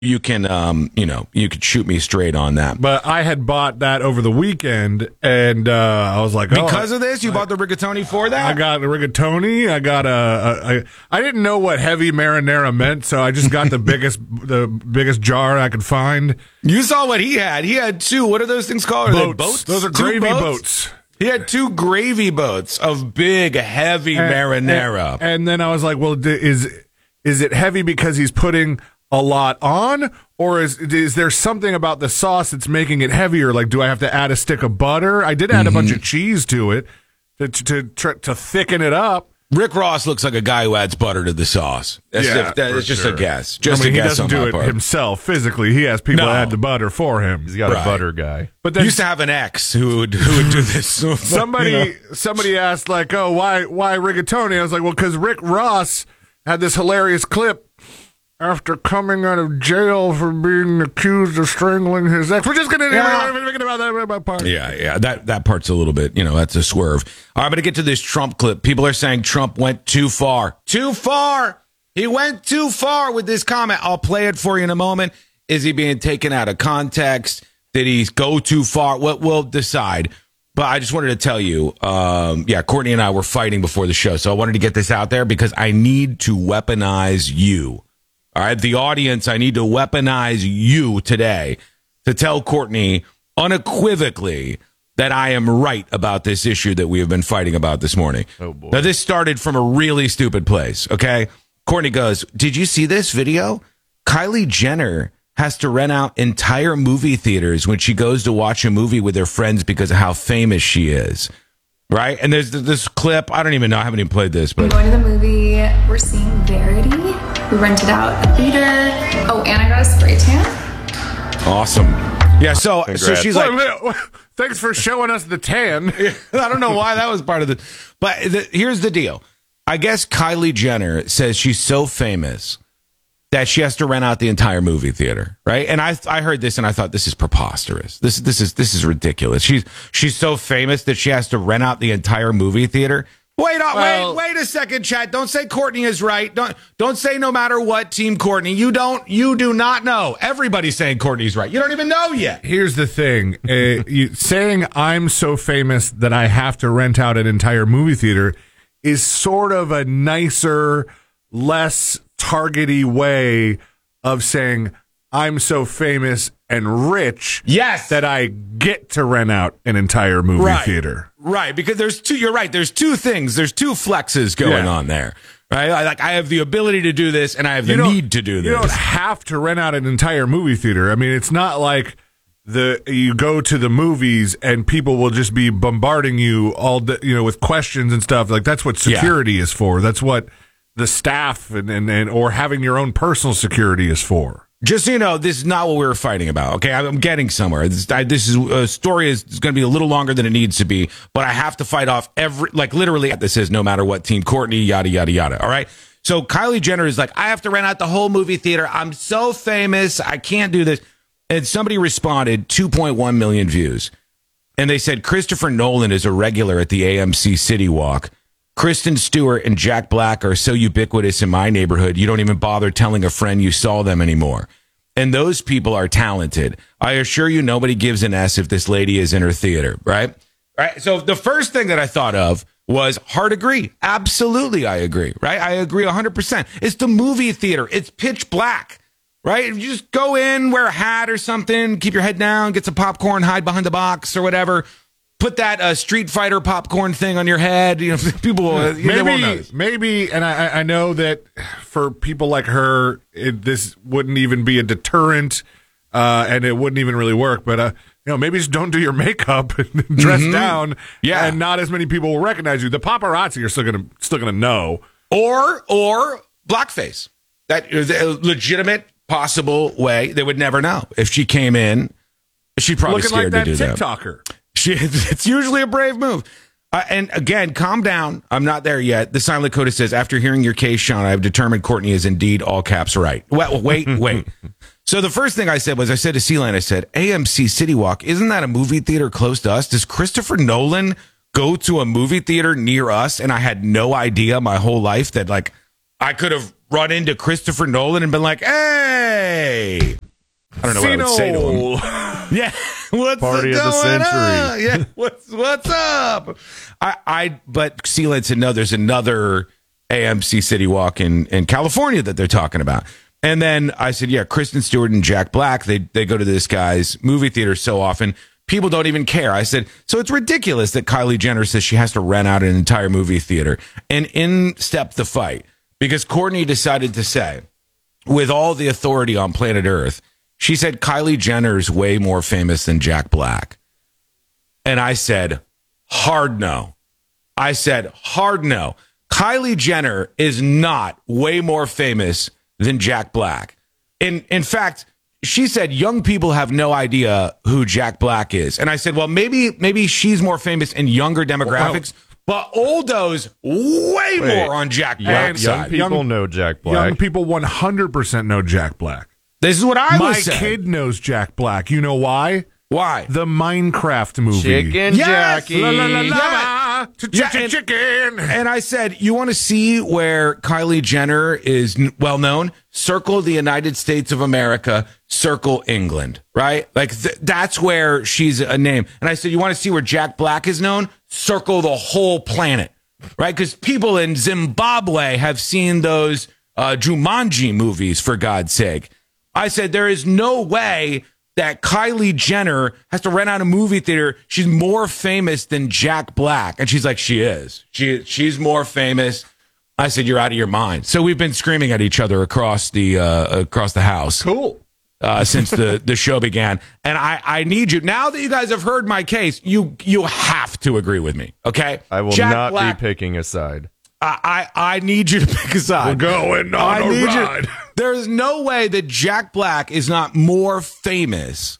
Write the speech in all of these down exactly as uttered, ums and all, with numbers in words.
you can, um, you know, you could shoot me straight on that. But I had bought that over the weekend, and uh, I was like, oh, because of this, you I, bought the rigatoni for that? I got the rigatoni. I got a, a, a. I didn't know what heavy marinara meant, so I just got the biggest, the biggest jar I could find. You saw what he had. He had two. What are those things called? Are boats. boats? Those are two gravy boats? boats. He had two gravy boats of big, heavy and, marinara. And, and then I was like, well, is is it heavy because he's putting a lot on, or is is there something about the sauce that's making it heavier? Like, do I have to add a stick of butter? I did add mm-hmm. a bunch of cheese to it to to to, to thicken it up. Rick Ross looks like a guy who adds butter to the sauce. That's yeah, a, that, it's just sure. a guess. Just I mean, a he guess doesn't on do my it part. himself physically. He has people no. add the butter for him. He's got right. a butter guy. But then, used to have an ex who would who would do this. somebody you know? somebody asked like, oh, why why rigatoni? I was like, well, because Rick Ross had this hilarious clip after coming out of jail for being accused of strangling his ex. We're just going to yeah. thinking about that about part. Yeah, yeah. That that part's a little bit, you know, that's a swerve. All right, I'm going to get to this Trump clip. People are saying Trump went too far. Too far. He went too far with this comment. I'll play it for you in a moment. Is he being taken out of context? Did he go too far? What we'll decide. But I just wanted to tell you, um, yeah, Courtney and I were fighting before the show, so I wanted to get this out there because I need to weaponize you. All right, the audience, I need to weaponize you today to tell Courtney unequivocally that I am right about this issue that we have been fighting about this morning. Oh, boy. Now, this started from a really stupid place, okay? Courtney goes, did you see this video? Kylie Jenner has to rent out entire movie theaters when she goes to watch a movie with her friends because of how famous she is. Right? And there's this clip. I don't even know. I haven't even played this. But I'm going to the movie. We're seeing Verity. We rented out a theater. Oh, and I got a spray tan. Awesome. Yeah, so Congrats. so she's like, thanks for showing us the tan. I don't know why that was part of the. But the, here's the deal. I guess Kylie Jenner says she's so famous that she has to rent out the entire movie theater, right? And I I heard this and I thought this is preposterous. This this is this is ridiculous. She's she's so famous that she has to rent out the entire movie theater. Wait, uh, Well, wait, wait a second, Chad. Don't say Courtney is right. Don't don't say no matter what, Team Courtney. You don't you do not know. Everybody's saying Courtney's right. You don't even know yet. Here's the thing: uh, you, saying I'm so famous that I have to rent out an entire movie theater is sort of a nicer, less targety way of saying I'm so famous and rich Yes. that I get to rent out an entire movie Right. theater. Right, because there's two. You're right. There's two things. There's two flexes going Yeah. on there. Right, I, like I have the ability to do this, and I have the You don't- need to do this. You don't have to rent out an entire movie theater. I mean, it's not like the you go to the movies and people will just be bombarding you all day, you know, with questions and stuff. Like that's what security is for. That's what the staff and, and, and or having your own personal security is for. Just so you know, this is not what we were fighting about. Okay, I'm getting somewhere. This, I, this is a story is, is going to be a little longer than it needs to be, but I have to fight off every like literally. This is no matter what Team Courtney, yada yada yada. All right. So Kylie Jenner is like, I have to rent out the whole movie theater. I'm so famous, I can't do this. And somebody responded, two point one million views, and they said Christopher Nolan is a regular at the A M C City Walk. Kristen Stewart and Jack Black are so ubiquitous in my neighborhood, you don't even bother telling a friend you saw them anymore. And those people are talented. I assure you nobody gives an S if this lady is in her theater, right? All right. So the first thing that I thought of was hard agree. Absolutely, I agree, right? I agree one hundred percent. It's the movie theater. It's pitch black, right? You just go in, wear a hat or something, keep your head down, get some popcorn, hide behind the box or whatever. Put that uh, Street Fighter popcorn thing on your head. You know, people will, uh, they won't Maybe, notice. maybe, and I, I know that for people like her, it, this wouldn't even be a deterrent, uh, and it wouldn't even really work. But uh, you know, maybe just don't do your makeup and dress Mhm. down, Yeah. and not as many people will recognize you. The paparazzi are still gonna still gonna know. Or or blackface. That is a legitimate, possible way. They would never know. If she came in, she'd probably Looking scared like that to do TikToker. that. She, it's usually a brave move. Uh, and again, calm down. I'm not there yet. The silent Lakota says, after hearing your case, Sean, I've determined Courtney is indeed all caps right. Well, wait, wait. So the first thing I said was, I said to Sealand, I said, A M C City Walk, isn't that a movie theater close to us? Does Christopher Nolan go to a movie theater near us? And I had no idea my whole life that, like, I could have run into Christopher Nolan and been like, hey, I don't know what I would say to him. Yeah, what's Party the of the going century. on? Yeah, what's what's up? I, I but Sealand said no. There's another A M C City Walk in, in California that they're talking about. And then I said, yeah, Kristen Stewart and Jack Black. They they go to this guy's movie theater so often. People don't even care. I said, so it's ridiculous that Kylie Jenner says she has to rent out an entire movie theater. And in stepped the fight because Courtney decided to say, with all the authority on planet Earth, she said Kylie Jenner's way more famous than Jack Black. And I said, hard no. I said, hard no. Kylie Jenner is not way more famous than Jack Black. In in fact, she said young people have no idea who Jack Black is. And I said, well, maybe maybe she's more famous in younger demographics, well, but oldo's way Wait, more on Jack young, Black's young side. people Young- know Jack Black. Young people one hundred percent know Jack Black. This is what I My was saying. kid knows Jack Black. You know why? Why? The Minecraft movie. Chicken Yes! Jackie. La, la, la, la, Yeah. ch- Yeah, ch- and- chicken. And I said, you want to see where Kylie Jenner is n- well known? Circle the United States of America, circle England, right? Like th- that's where she's a name. And I said, you want to see where Jack Black is known? Circle the whole planet, right? Because people in Zimbabwe have seen those uh, Jumanji movies, for God's sake. I said, there is no way that Kylie Jenner has to rent out a movie theater. She's more famous than Jack Black. And she's like, she is. She She's more famous. I said, you're out of your mind. So we've been screaming at each other across the uh, across the house Cool. uh, since the, the show began. And I, I need you, now that you guys have heard my case, you you have to agree with me, okay? I will Jack not Black, be picking a side. I, I, I need you to pick a side. We're going on I a need you- ride. There's no way that Jack Black is not more famous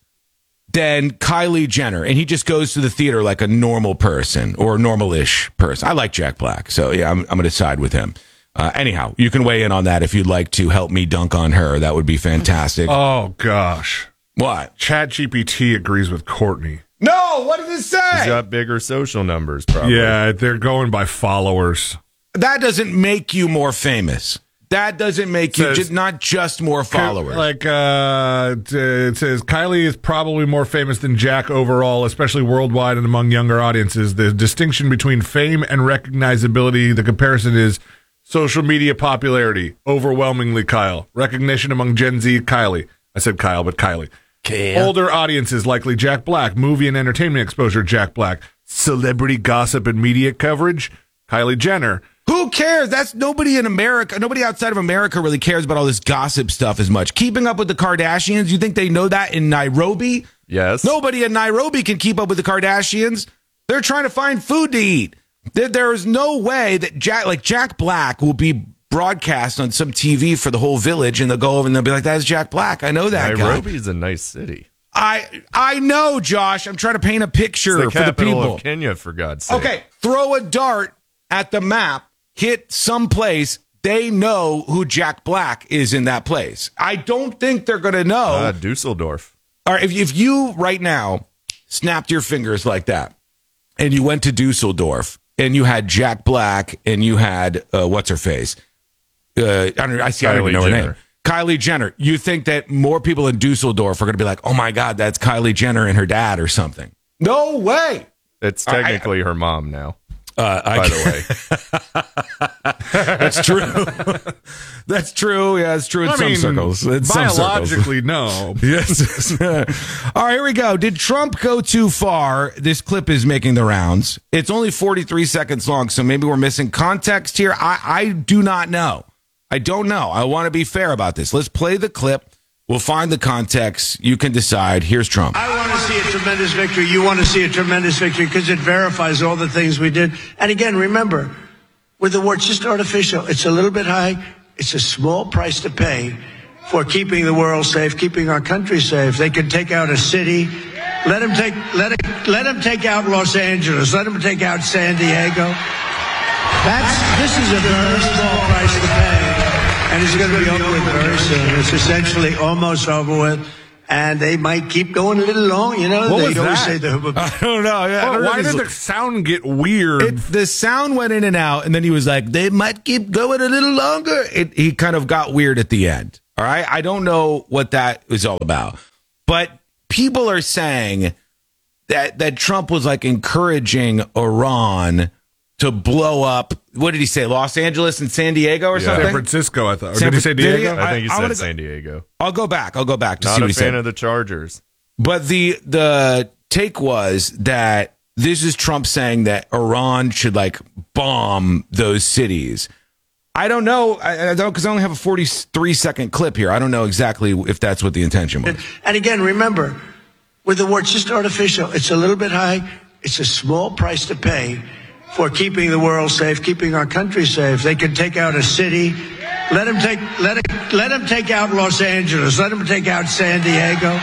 than Kylie Jenner, and he just goes to the theater like a normal person or a normal-ish person. I like Jack Black, so yeah, I'm, I'm going to side with him. Uh, anyhow, you can weigh in on that if you'd like to help me dunk on her. That would be fantastic. Oh, gosh. What? ChatGPT agrees with Courtney. No, what does it He's say? got bigger social numbers, probably. Yeah, they're going by followers. That doesn't make you more famous. That doesn't make you Says- just, not just more followers. Like, uh, t- it says Kylie is probably more famous than Jack overall, especially worldwide and among younger audiences. The distinction between fame and recognizability, the comparison is social media popularity. Overwhelmingly Kyle. Recognition among Gen Z, Kylie. I said Kyle, but Kylie. Older audiences, likely Jack Black. Movie and entertainment exposure, Jack Black. Celebrity gossip and media coverage, Kylie Jenner. Who cares? That's nobody in America. Nobody outside of America really cares about all this gossip stuff as much. Keeping up with the Kardashians, you think they know that in Nairobi? Yes. Nobody in Nairobi can keep up with the Kardashians. They're trying to find food to eat. There, there is no way that Jack, like Jack Black, will be broadcast on some T V for the whole village, and they'll go over and they'll be like, "That's Jack Black. I know that guy." Nairobi is a nice city. I I know, Josh. I'm trying to paint a picture It's the for the capital people. of Kenya, for God's sake. Okay, throw a dart at the map, hit someplace. They know who Jack Black is in that place. I don't think they're going to know. Uh, Dusseldorf. All right, if, if you right now snapped your fingers like that and you went to Dusseldorf and you had Jack Black and you had, uh, what's her face? Uh, I don't I see, I don't even Kylie know her Jenner. name. Kylie Jenner. You think that more people in Dusseldorf are going to be like, oh my God, that's Kylie Jenner and her dad or something? No way. It's I- technically her mom now, Uh, I by the way. That's true. That's true. Yeah, it's true in I some mean, circles. In some circles. biologically, no. Yes. All right, here we go. Did Trump go too far? This clip is making the rounds. It's only forty-three seconds long, so maybe we're missing context here. I, I do not know. I don't know. I want to be fair about this. Let's play the clip. We'll find the context. You can decide. Here's Trump. I want to see a tremendous victory. You want to see a tremendous victory because it verifies all the things we did. And again, remember, with the war, it's just artificial. It's a little bit high. It's a small price to pay for keeping the world safe, keeping our country safe. They could take out a city. Let them take, let it, let them take out Los Angeles. Let them take out San Diego. That's, this is a very small price to pay. And it's going to be over with very soon. It's essentially almost over with. and they might keep going a little long. You know, What they was always that? say the I don't know. Yeah, I Well, don't know why if did he's- the sound get weird? It, the sound went in and out, and then he was like, they might keep going a little longer. It, he kind of got weird at the end. All right. I don't know what that was all about. But people are saying that, that Trump was like encouraging Iran to blow up. What did he say? Los Angeles and San Diego or Yeah. something? San Francisco, I thought. Or San did he say Fran- did he? Diego? I think he I- I said wanna go- San Diego. I'll go back. I'll go back to Not see a what he fan said. of the Chargers. But the the take was that this is Trump saying that Iran should like bomb those cities. I don't know. I, I don't because I only have a forty-three second clip here. I don't know exactly if that's what the intention was. And again, remember, with the word just artificial, it's a little bit high. It's a small price to pay for keeping the world safe, keeping our country safe. They can take out a city. Let them take let it let them take out Los Angeles. Let them take out San Diego.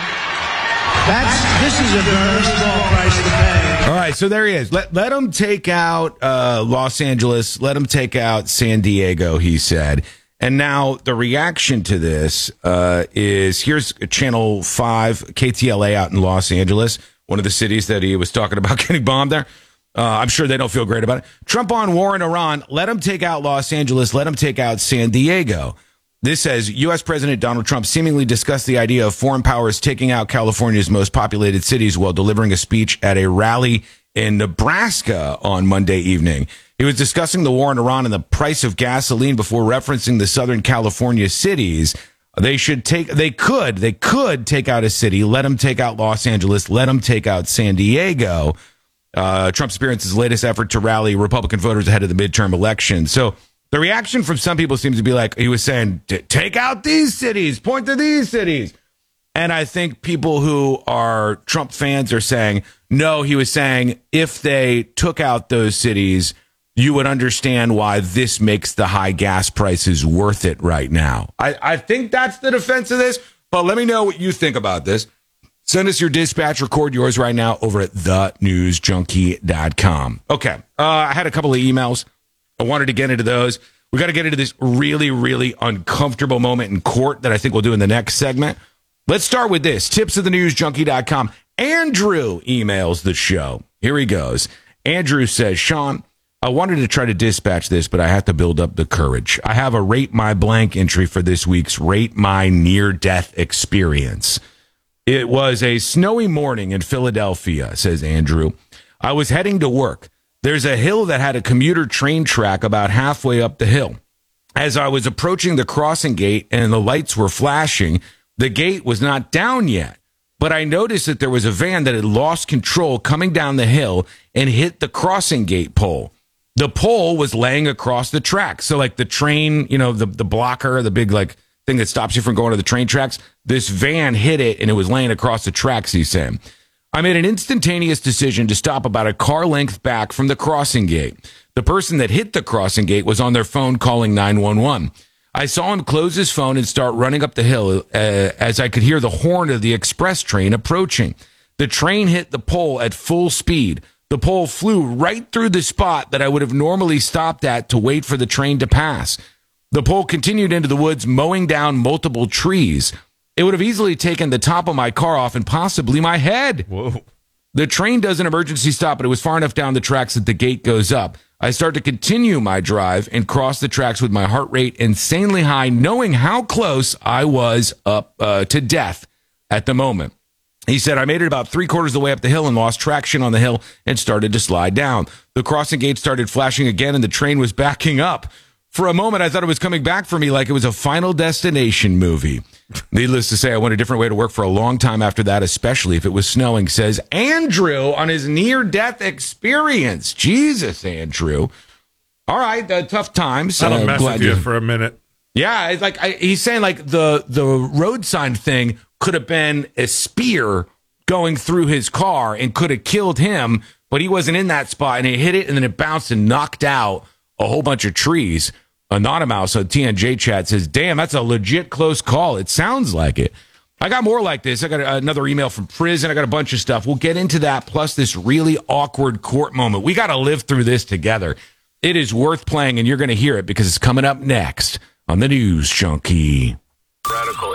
That's this is a very small price to pay. All right, so there he is. Let let him take out uh, Los Angeles. Let him take out San Diego. He said. And now the reaction to this uh, is here's Channel five, K T L A out in Los Angeles, one of the cities that he was talking about getting bombed there. Uh, I'm sure they don't feel great about it. Trump on war in Iran. Let him take out Los Angeles. Let him take out San Diego. This says U S. President Donald Trump seemingly discussed the idea of foreign powers taking out California's most populated cities while delivering a speech at a rally in Nebraska on Monday evening. He was discussing the war in Iran and the price of gasoline before referencing the Southern California cities. They should take, they could, they could take out a city. Let them take out Los Angeles. Let them take out San Diego. Uh, Trump's appearance is his latest effort to rally Republican voters ahead of the midterm election. So the reaction from some people seems to be like, he was saying, take out these cities, point to these cities. And I think people who are Trump fans are saying, no, he was saying if they took out those cities, you would understand why this makes the high gas prices worth it right now. I, I think that's the defense of this, but let me know what you think about this. Send us your dispatch, record yours right now over at the news junkie dot com. Okay, uh, I had a couple of emails. I wanted to get into those. We got to get into this really, really uncomfortable moment in court that I think we'll do in the next segment. Let's start with this. Tips of the news junkie dot com. Andrew emails the show. Here he goes. Andrew says, Sean, I wanted to try to dispatch this, but I have to build up the courage. I have a rate my blank entry for this week's rate my near-death experience. It was a snowy morning in Philadelphia, says Andrew. I was heading to work. There's a hill that had a commuter train track about halfway up the hill. As I was approaching the crossing gate and the lights were flashing, the gate was not down yet. But I noticed that there was a van that had lost control coming down the hill and hit the crossing gate pole. The pole was laying across the track. So like the train, you know, the, the blocker, the big like thing that stops you from going to the train tracks, this van hit it and it was laying across the tracks, he's saying. I made an instantaneous decision to stop about a car length back from the crossing gate. The person that hit the crossing gate was on their phone calling nine one one. I saw him close his phone and start running up the hill uh, as I could hear the horn of the express train approaching. The train hit the pole at full speed. The pole flew right through the spot that I would have normally stopped at to wait for the train to pass. The pole continued into the woods, mowing down multiple trees. It would have easily taken the top of my car off and possibly my head. Whoa. The train does an emergency stop, but it was far enough down the tracks that the gate goes up. I start to continue my drive and cross the tracks with my heart rate insanely high, knowing how close I was up uh, to death at the moment. He said, I made it about three quarters of the way up the hill and lost traction on the hill and started to slide down. The crossing gate started flashing again and the train was backing up. For a moment, I thought it was coming back for me like it was a Final Destination movie. Needless to say, I went a different way to work for a long time after that, especially if it was snowing, says Andrew on his near-death experience. Jesus, Andrew. All right, uh, tough times. I'll uh, mess glad with you you- for a minute. Yeah, it's like I, he's saying like the, the road sign thing could have been a spear going through his car and could have killed him, but he wasn't in that spot, and it hit it, and then it bounced and knocked out a whole bunch of trees. Anonymous on T N J chat says, damn, that's a legit close call. It sounds like it. I got more like this. I got another email from prison. I got a bunch of stuff. We'll get into that, plus this really awkward court moment. We got to live through this together. It is worth playing, and you're going to hear it because it's coming up next on the News Junkie. Radical Islam.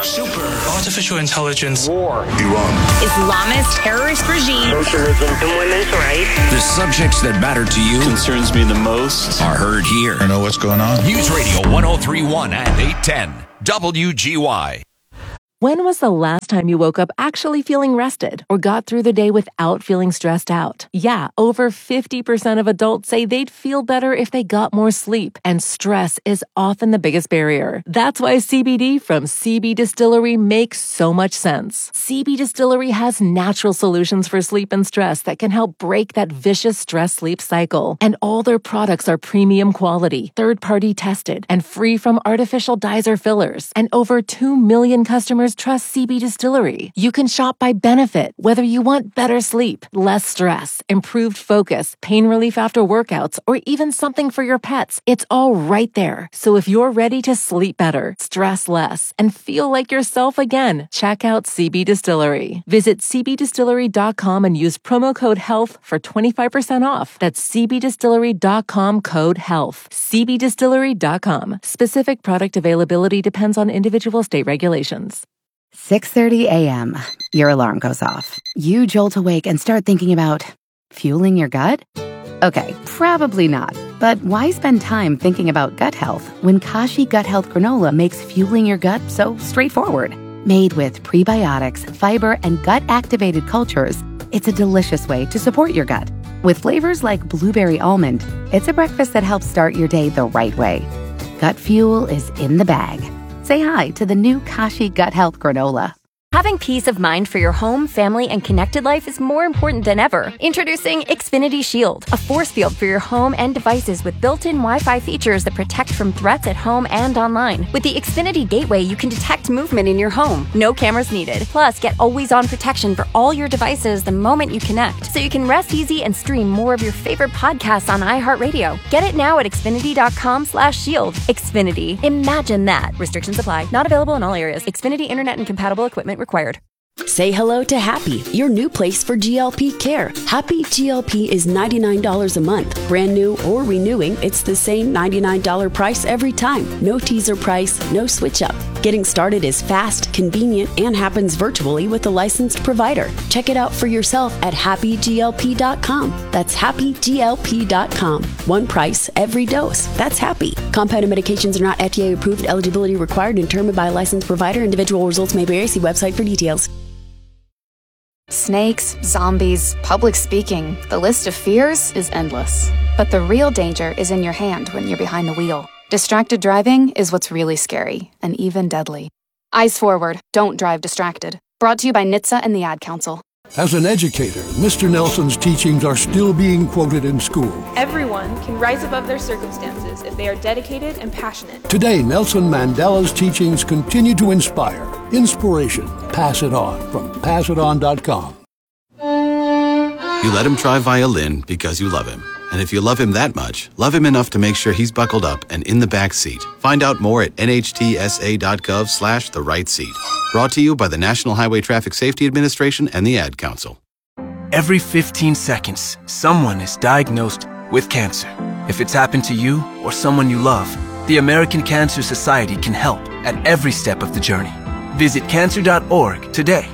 Super. Artificial intelligence. War. Iran. Islamist terrorist regime. Socialism and women's rights. The subjects that matter to you concerns me the most are heard here. I know what's going on. News Radio one oh three point one and eight ten W G Y. When was the last time you woke up actually feeling rested or got through the day without feeling stressed out? Yeah, over fifty percent of adults say they'd feel better if they got more sleep, and stress is often the biggest barrier. That's why C B D from C B Distillery makes so much sense. C B Distillery has natural solutions for sleep and stress that can help break that vicious stress-sleep cycle. And all their products are premium quality, third-party tested, and free from artificial dyes or fillers. And over two million customers trust C B Distillery. You can shop by benefit, whether you want better sleep, less stress, improved focus, pain relief after workouts, or even something for your pets. It's all right there. So if you're ready to sleep better, stress less, and feel like yourself again, check out C B Distillery. Visit c b distillery dot com and use promo code HEALTH for twenty-five percent off. That's c b distillery dot com code HEALTH. c b distillery dot com. Specific product availability depends on individual state regulations. six thirty a.m. Your alarm goes off. You jolt awake and start thinking about fueling your gut? Okay, probably not. But why spend time thinking about gut health when Kashi Gut Health Granola makes fueling your gut so straightforward? Made with prebiotics, fiber, and gut-activated cultures, it's a delicious way to support your gut. With flavors like blueberry almond, it's a breakfast that helps start your day the right way. Gut fuel is in the bag. Say hi to the new Kashi Gut Health Granola. Having peace of mind for your home, family, and connected life is more important than ever. Introducing Xfinity Shield, a force field for your home and devices with built-in Wi-Fi features that protect from threats at home and online. With the Xfinity Gateway, you can detect movement in your home. No cameras needed. Plus, get always-on protection for all your devices the moment you connect, so you can rest easy and stream more of your favorite podcasts on iHeartRadio. Get it now at xfinity dot com slash shield. Xfinity. Imagine that. Restrictions apply. Not available in all areas. Xfinity Internet and compatible equipment required. Say hello to Happy, your new place for G L P care. Happy G L P is ninety-nine dollars a month. Brand new or renewing, it's the same ninety-nine dollars price every time. No teaser price, no switch up. Getting started is fast, convenient, and happens virtually with a licensed provider. Check it out for yourself at happy g l p dot com. That's happy g l p dot com. One price, every dose. That's Happy. Compounded medications are not F D A approved. Eligibility required and determined by a licensed provider. Individual results may vary. See website for details. Snakes, zombies, public speaking, the list of fears is endless. But the real danger is in your hand when you're behind the wheel. Distracted driving is what's really scary, and even deadly. Eyes forward, don't drive distracted. Brought to you by N H T S A and the Ad Council. As an educator, Mister Nelson's teachings are still being quoted in school. Everyone can rise above their circumstances if they are dedicated and passionate. Today, Nelson Mandela's teachings continue to inspire. Inspiration. Pass it on from pass it on dot com. You let him try violin because you love him. And if you love him that much, love him enough to make sure he's buckled up and in the back seat. Find out more at n h t s a dot gov slash the right seat. Brought to you by the National Highway Traffic Safety Administration and the Ad Council. Every fifteen seconds, someone is diagnosed with cancer. If it's happened to you or someone you love, the American Cancer Society can help at every step of the journey. Visit cancer dot org today.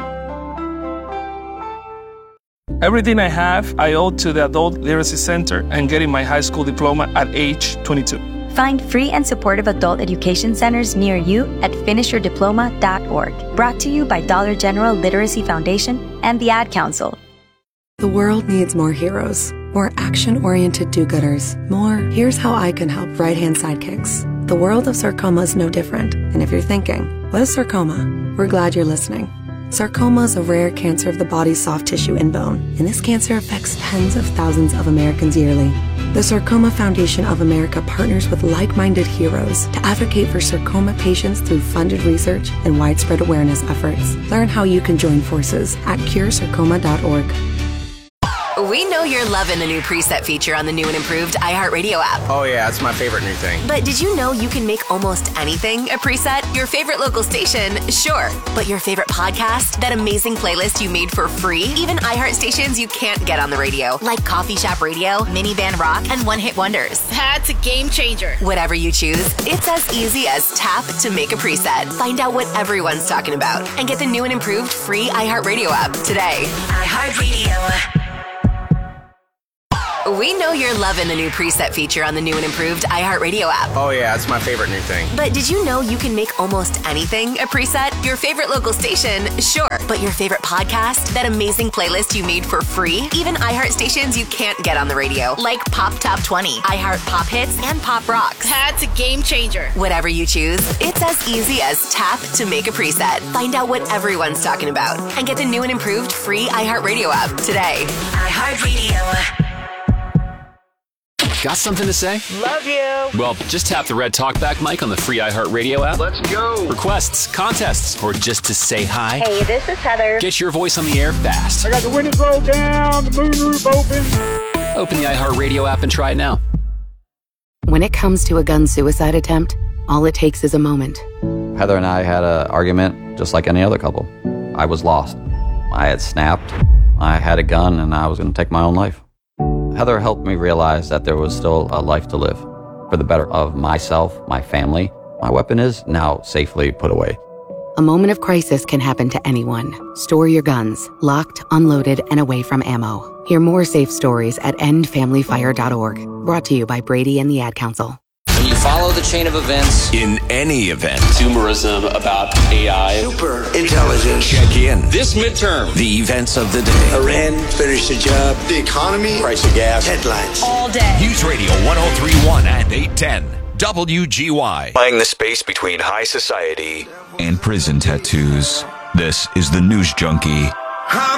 Everything I have, I owe to the Adult Literacy Center and getting my high school diploma at age twenty-two. Find free and supportive adult education centers near you at finish your diploma dot org. Brought to you by Dollar General Literacy Foundation and the Ad Council. The world needs more heroes, more action-oriented do-gooders, more here's how I can help right-hand sidekicks. The world of sarcoma is no different. And if you're thinking, what is sarcoma? We're glad you're listening. Sarcoma is a rare cancer of the body's soft tissue and bone, and this cancer affects tens of thousands of Americans yearly. The Sarcoma Foundation of America partners with like-minded heroes to advocate for sarcoma patients through funded research and widespread awareness efforts. Learn how you can join forces at cure sarcoma dot org. We know you're loving the new preset feature on the new and improved iHeartRadio app. Oh, yeah, it's my favorite new thing. But did you know you can make almost anything a preset? Your favorite local station? Sure. But your favorite podcast? That amazing playlist you made for free? Even iHeart stations you can't get on the radio, like Coffee Shop Radio, Minivan Rock, and One Hit Wonders. That's a game changer. Whatever you choose, it's as easy as tap to make a preset. Find out what everyone's talking about and get the new and improved free iHeartRadio app today. iHeartRadio. We know you're loving the new preset feature on the new and improved iHeartRadio app. Oh, yeah, it's my favorite new thing. But did you know you can make almost anything a preset? Your favorite local station? Sure. But your favorite podcast? That amazing playlist you made for free? Even iHeart stations you can't get on the radio, like Pop Top twenty, iHeart Pop Hits, and Pop Rocks. That's a game changer. Whatever you choose, it's as easy as tap to make a preset. Find out what everyone's talking about and get the new and improved free iHeartRadio app today. iHeartRadio. Got something to say? Love you. Well, just tap the red talkback mic on the free iHeartRadio app. Let's go. Requests, contests, or just to say hi. Hey, this is Heather. Get your voice on the air fast. I got the windows rolled down, the moonroof open. Open the iHeartRadio app and try it now. When it comes to a gun suicide attempt, all it takes is a moment. Heather and I had an argument just like any other couple. I was lost. I had snapped. I had a gun and I was going to take my own life. Heather helped me realize that there was still a life to live for the better of myself, my family. My weapon is now safely put away. A moment of crisis can happen to anyone. Store your guns, locked, unloaded, and away from ammo. Hear more safe stories at end family fire dot org. Brought to you by Brady and the Ad Council. When you follow the chain of events, in any event, consumerism about A I, super intelligence. Check in. This midterm, the events of the day. Iran finished the job. The economy, price of gas, headlines. All day. News Radio one oh three point one and eight ten. W G Y. Playing the space between high society and prison tattoos. This is the News Junkie.